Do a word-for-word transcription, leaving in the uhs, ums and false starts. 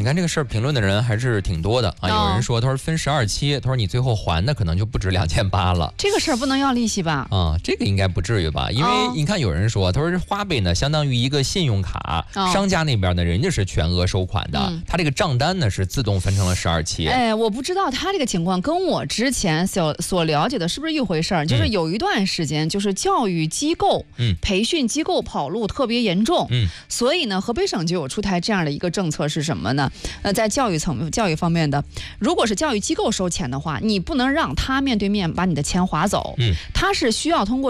看这个事儿评论的人还是挺多的啊。 哦、 有人说，他说分十二期，他说你最后还的可能就不止两千八了。 这个事儿不能要利息吧？ 啊，这个应该不至于吧？因为你看有人说，他说花呗呢相当于一个信用卡，哦、商家那边呢人家是全额收款的，嗯、他这个账单呢是自动分成了十二期。 哎，我不知道他这个情况跟我之前所所了解的是不是一回事儿？就是有一段时间，就是教育机构、嗯、培训机构跑路特别严重，嗯，所以呢，河北省就有出台这样的一个政策是什么呢？呃，在教育层教育方面的，如果是教育机构收钱的话，你不能让他面对面把你的钱划走，嗯，他是需要通过